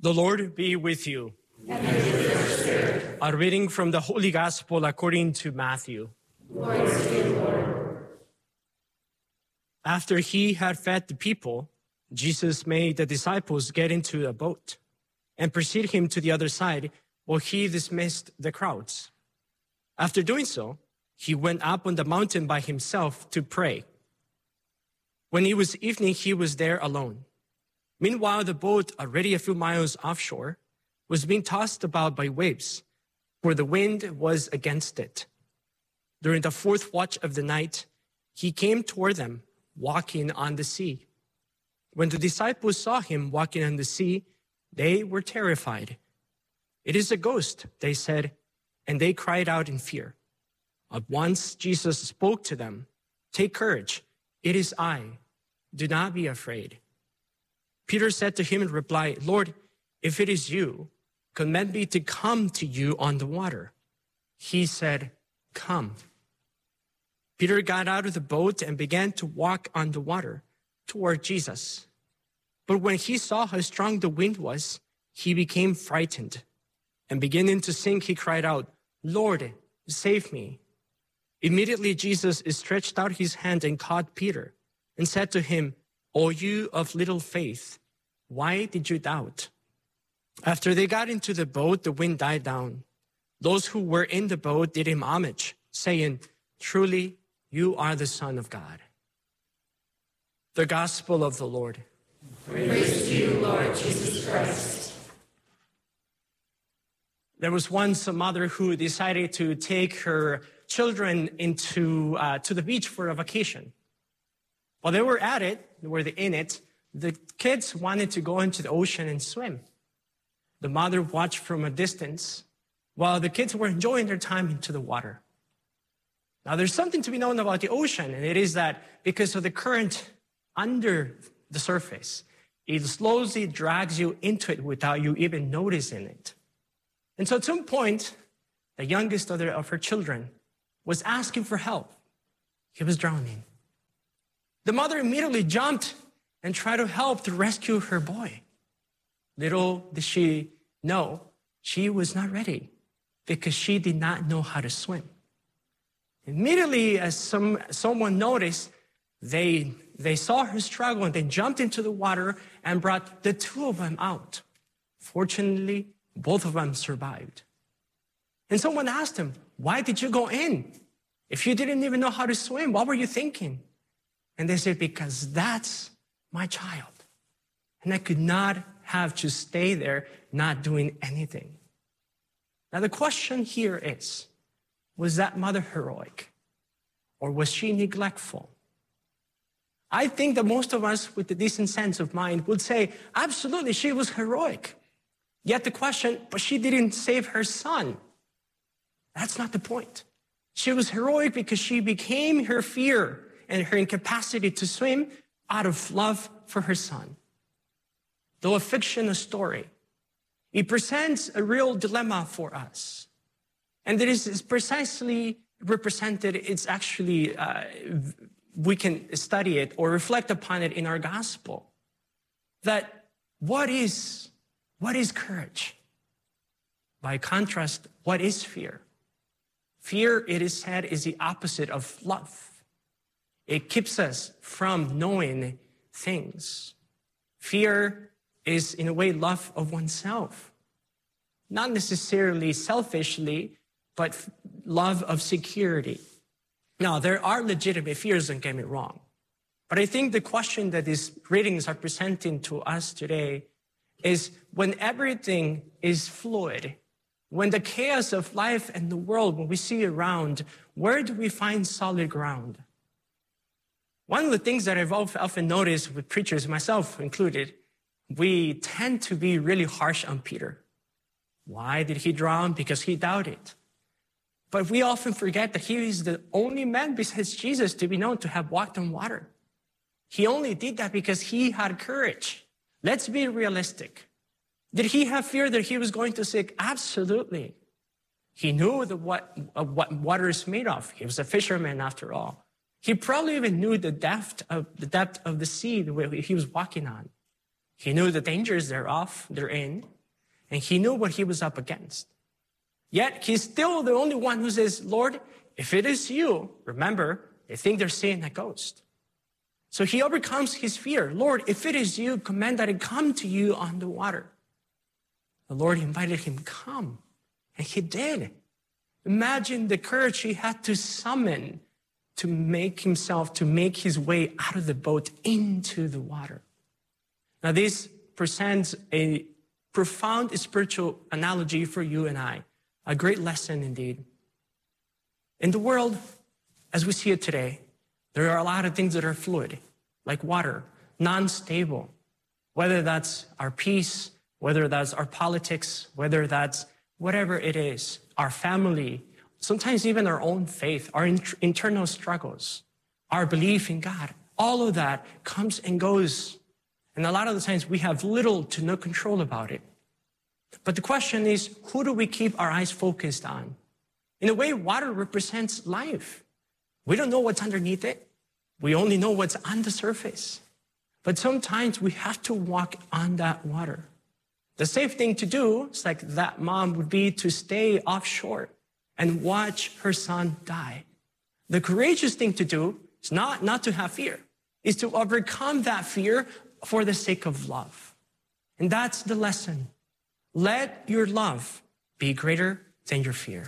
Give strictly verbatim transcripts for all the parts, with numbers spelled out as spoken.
The Lord be with you. And with your spirit. A reading from the Holy Gospel according to Matthew. Glory to you, Lord. After he had fed the people, Jesus made the disciples get into a boat and precede him to the other side while he dismissed the crowds. After doing so, he went up on the mountain by himself to pray. When it was evening, he was there alone. Meanwhile, the boat, already a few miles offshore, was being tossed about by waves, for the wind was against it. During the fourth watch of the night, he came toward them, walking on the sea. When the disciples saw him walking on the sea, they were terrified. "It is a ghost," they said, and they cried out in fear. At once Jesus spoke to them, "Take courage, it is I. Do not be afraid." Peter said to him in reply, "Lord, if it is you, command me to come to you on the water." He said, "Come." Peter got out of the boat and began to walk on the water toward Jesus. But when he saw how strong the wind was, he became frightened. And beginning to sink, he cried out, "Lord, save me." Immediately Jesus stretched out his hand and caught Peter and said to him, "O you of little faith, why did you doubt?" After they got into the boat, the wind died down. Those who were in the boat did him homage, saying, "Truly, you are the Son of God." The Gospel of the Lord. Praise to you, Lord Jesus Christ. There was once a mother who decided to take her children into uh, to the beach for a vacation. While they were at it, they were in it, the kids wanted to go into the ocean and swim. The mother watched from a distance while the kids were enjoying their time into the water. Now, there's something to be known about the ocean, and it is that because of the current under the surface, it slowly drags you into it without you even noticing it. And so at some point, the youngest of, their, of her children was asking for help. He was drowning. The mother immediately jumped and tried to help to rescue her boy. Little did she know, she was not ready because she did not know how to swim. Immediately, as some, someone noticed, they, they saw her struggle and they jumped into the water and brought the two of them out. Fortunately, both of them survived. And someone asked him, "Why did you go in? If you didn't even know how to swim, what were you thinking?" And they said, "Because that's my child. And I could not have to stay there not doing anything." Now the question here is, was that mother heroic? Or was she neglectful? I think that most of us with a decent sense of mind would say, absolutely, she was heroic. Yet the question, but she didn't save her son. That's not the point. She was heroic because she became her fear and her incapacity to swim out of love for her son. Though a fictional story, it presents a real dilemma for us. And it is precisely represented, it's actually, uh, we can study it or reflect upon it in our gospel. That what is, what is courage? By contrast, what is fear? Fear, it is said, is the opposite of love. It keeps us from knowing things. Fear is, in a way, love of oneself. Not necessarily selfishly, but love of security. Now, there are legitimate fears, don't get me wrong. But I think the question that these readings are presenting to us today is when everything is fluid, when the chaos of life and the world, when we see around, where do we find solid ground? One of the things that I've often noticed with preachers, myself included, we tend to be really harsh on Peter. Why did he drown? Because he doubted. But we often forget that he is the only man besides Jesus to be known to have walked on water. He only did that because he had courage. Let's be realistic. Did he have fear that he was going to sink? Absolutely. He knew the, what, uh, what water is made of. He was a fisherman after all. He probably even knew the depth of the depth of the sea the way he was walking on. He knew the dangers thereof, they're in, and he knew what he was up against. Yet he's still the only one who says, Lord, if it is you, remember, they think they're seeing a ghost. So he overcomes his fear. Lord, if it is you, command that I come to you on the water. The Lord invited him, come. And he did. Imagine the courage he had to summon to make himself, to make his way out of the boat into the water. Now this presents a profound spiritual analogy for you and I. A great lesson indeed. In the world, as we see it today, there are a lot of things that are fluid, like water, non-stable. Whether that's our peace, whether that's our politics, whether that's whatever it is, our family, sometimes even our own faith, our in- internal struggles, our belief in God, all of that comes and goes. And a lot of the times we have little to no control about it. But the question is, who do we keep our eyes focused on? In a way, water represents life. We don't know what's underneath it. We only know what's on the surface. But sometimes we have to walk on that water. The safe thing to do, it's like that mom, would be to stay offshore and watch her son die. The courageous thing to do is not, not to have fear, is to overcome that fear for the sake of love. And that's the lesson. Let your love be greater than your fear.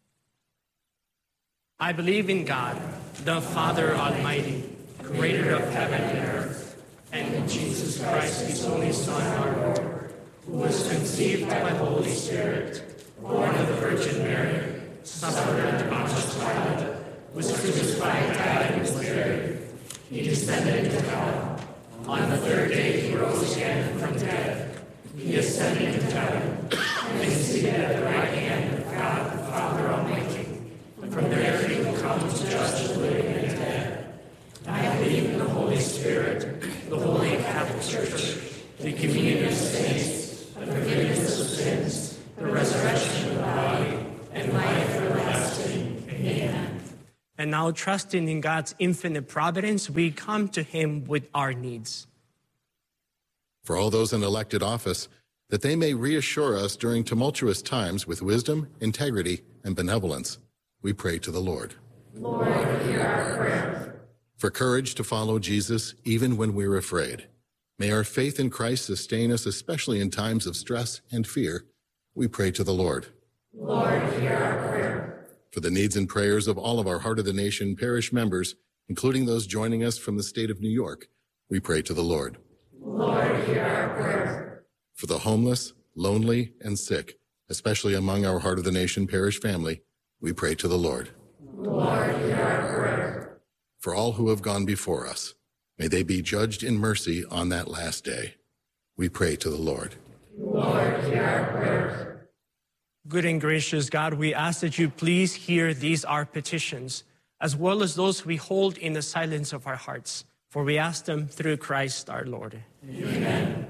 I believe in God, the Father Almighty, creator of heaven and earth, and in Jesus Christ, his only Son, our Lord, who was conceived by the Holy Spirit, born of the Virgin Mary, suffered under Pontius Pilate, was crucified, died, and was buried. He descended into hell. On the third day he rose again from the dead. He ascended into heaven and is seated at the right hand of God the Father Almighty. From there he will come to judge the living and the dead. I believe in the Holy Spirit, the Holy Catholic Church, the communion of saints, the forgiveness of sins, the resurrection of the body, and life everlasting. Amen. And now, trusting in God's infinite providence, we come to him with our needs. For all those in elected office, that they may reassure us during tumultuous times with wisdom, integrity, and benevolence, we pray to the Lord. Lord, hear our prayer. For courage to follow Jesus even when we're afraid. May our faith in Christ sustain us, especially in times of stress and fear. We pray to the Lord. Lord, hear our prayer. For the needs and prayers of all of our Heart of the Nation parish members, including those joining us from the state of New York, we pray to the Lord. Lord, hear our prayer. For the homeless, lonely, and sick, especially among our Heart of the Nation parish family, we pray to the Lord. Lord, hear our prayer. For all who have gone before us, may they be judged in mercy on that last day. We pray to the Lord. Lord, hear our prayer. Good and gracious God, we ask that you please hear these our petitions, as well as those we hold in the silence of our hearts. For we ask them through Christ our Lord. Amen.